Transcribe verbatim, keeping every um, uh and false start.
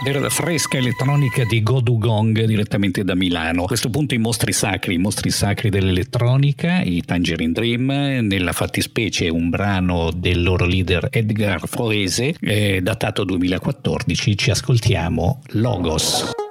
della fresca elettronica di Godugong direttamente da Milano. A questo punto i mostri sacri, i mostri sacri dell'elettronica, i Tangerine Dream, nella fattispecie un brano del loro leader Edgar Froese, eh, datato duemilaquattordici. Ci ascoltiamo Logos.